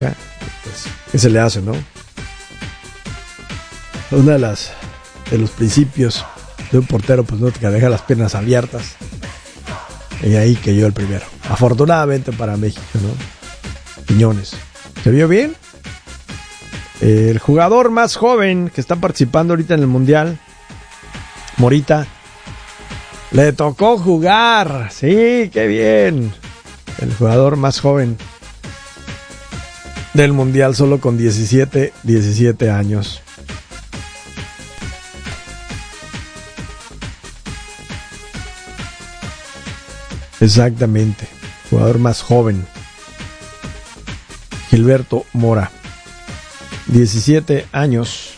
Pues, ¿qué se le hace, no? Una de los principios de un portero, pues no te deja las piernas abiertas. Y ahí cayó el primero. Afortunadamente para México, ¿no? Quiñones. ¿Se vio bien? El jugador más joven que está participando ahorita en el Mundial, Morita, le tocó jugar. Sí, qué bien. El jugador más joven del Mundial, solo con 17 años. Exactamente. Jugador más joven. Gilberto Mora. 17 años.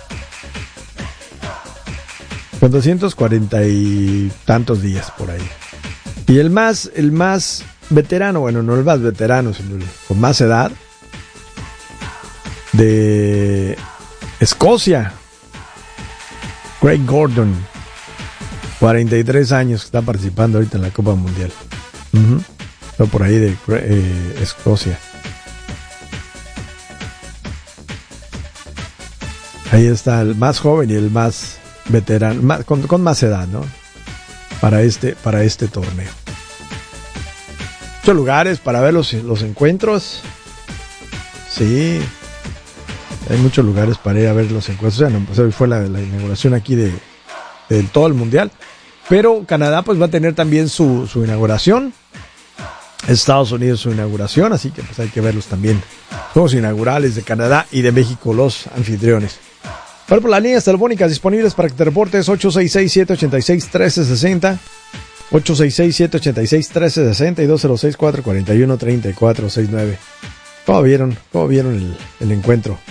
Con 240 y tantos días por ahí. Y el más veterano, bueno, no el más veterano, sino el con más edad, de Escocia, Craig Gordon, 43 años, que está participando ahorita en la Copa Mundial. Está por ahí de Escocia. Ahí está el más joven y el más veterano, con más edad, ¿no? Para este torneo. Muchos lugares para ver los encuentros. Sí. Hay muchos lugares para ir a ver los encuentros. O sea, pues hoy fue la inauguración aquí de todo el Mundial. Pero Canadá pues va a tener también su inauguración. Estados Unidos su inauguración. Así que pues hay que verlos también. Juegos inaugurales de Canadá y de México, los anfitriones. Bueno, por las líneas telefónicas disponibles para que te reportes 866-786-1360, 866-786-1360 y 206-441-3469. ¿Cómo vieron el encuentro?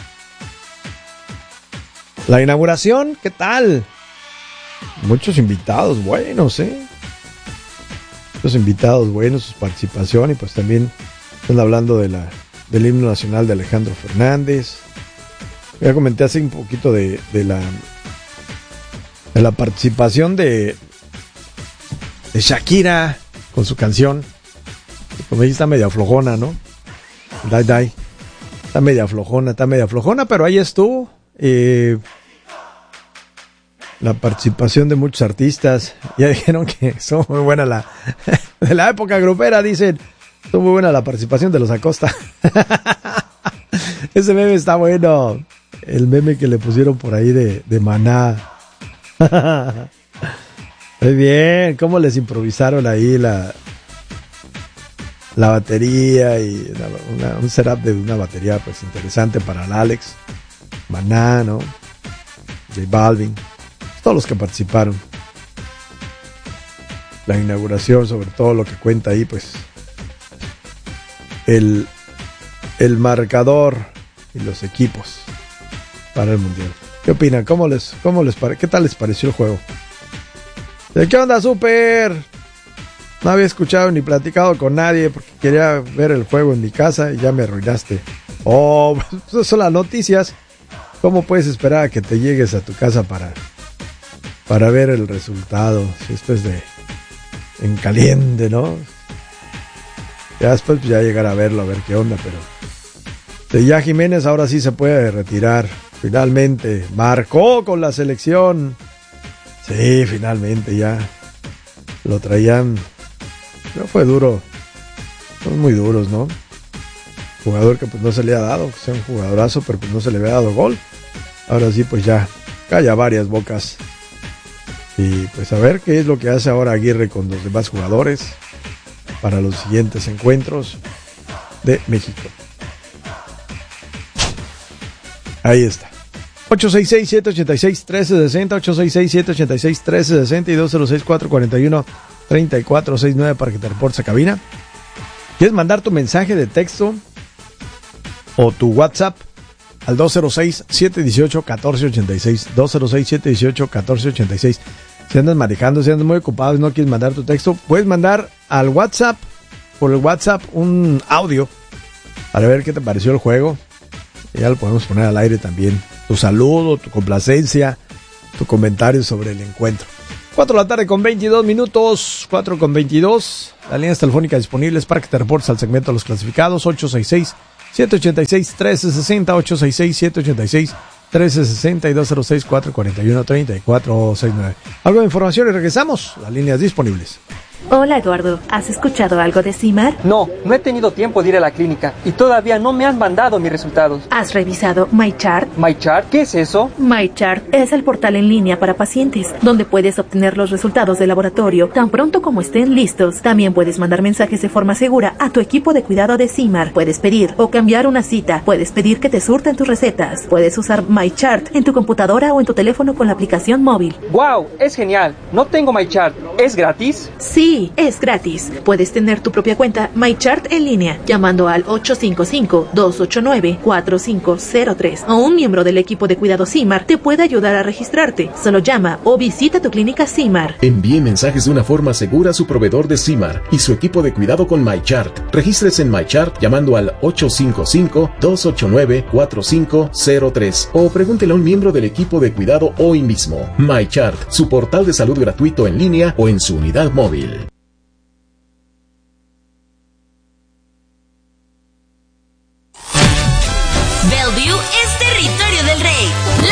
La inauguración, ¿qué tal? Muchos invitados buenos, Muchos invitados buenos, su participación, y pues también están hablando del himno nacional de Alejandro Fernández. Ya comenté hace un poquito de la participación de Shakira con su canción. Como dice, está media flojona, ¿no? Dai. Está media flojona, pero ahí estuvo. La participación de muchos artistas. Ya dijeron que estuvo muy buena de la época grupera, dicen. Estuvo muy buena la participación de los Acosta. Ese meme está bueno. El meme que le pusieron por ahí de Maná. Muy bien. Cómo les improvisaron ahí la batería y un setup de una batería pues interesante para el Alex. Maná, ¿no? J Balvin. Todos los que participaron. La inauguración, sobre todo lo que cuenta ahí, pues el marcador y los equipos para el Mundial. ¿Qué opinan? ¿Qué tal les pareció el juego? ¿De qué onda, Super? No había escuchado ni platicado con nadie porque quería ver el juego en mi casa y ya me arruinaste. Oh, esas son las noticias. ¿Cómo puedes esperar a que te llegues a tu casa para ver el resultado? Si esto es en caliente, ¿no? Ya después pues, ya llegar a verlo, a ver qué onda, pero ya Jiménez ahora sí se puede retirar. Finalmente, marcó con la selección. Sí, finalmente ya lo traían. No fue duro. Son muy duros, ¿no? Jugador que pues no se le ha dado, que sea un jugadorazo, pero pues no se le había dado gol. Ahora sí, pues ya calla varias bocas. Y pues a ver qué es lo que hace ahora Aguirre con los demás jugadores para los siguientes encuentros de México. Ahí está. 866-786-1360, 866-786-1360 y 206-441-3469 para que te reportes a cabina. ¿Quieres mandar tu mensaje de texto o tu WhatsApp al 206-718-1486? 206-718-1486. Si andas manejando, si andas muy ocupado y no quieres mandar tu texto, puedes mandar al WhatsApp, por el WhatsApp, un audio para ver qué te pareció el juego. Y ya lo podemos poner al aire también. Tu saludo, tu complacencia, tu comentario sobre el encuentro. 4 de la tarde con 22 minutos, 4 con 22. Las líneas telefónicas disponibles para que te reportes al segmento de los clasificados, 786-1360, 866-786-1360 y 206-441-3469. Algo de información y regresamos. Las líneas disponibles. Hola Eduardo, ¿has escuchado algo de CIMAR? No he tenido tiempo de ir a la clínica y todavía no me han mandado mis resultados. ¿Has revisado MyChart? ¿MyChart? ¿Qué es eso? MyChart es el portal en línea para pacientes, donde puedes obtener los resultados de laboratorio tan pronto como estén listos. También puedes mandar mensajes de forma segura a tu equipo de cuidado de CIMAR. Puedes pedir o cambiar una cita. Puedes pedir que te surten tus recetas. Puedes usar MyChart en tu computadora o en tu teléfono con la aplicación móvil. ¡Wow! Es genial. No tengo MyChart. ¿Es gratis? Sí, es gratis. Puedes tener tu propia cuenta MyChart en línea llamando al 855-289-4503 o un miembro del equipo de cuidado CIMAR te puede ayudar a registrarte. Solo llama o visita tu clínica CIMAR. Envíe mensajes de una forma segura a su proveedor de CIMAR y su equipo de cuidado con MyChart. Regístrese en MyChart llamando al 855-289-4503 o pregúntele a un miembro del equipo de cuidado hoy mismo. MyChart, su portal de salud gratuito en línea o en su unidad móvil.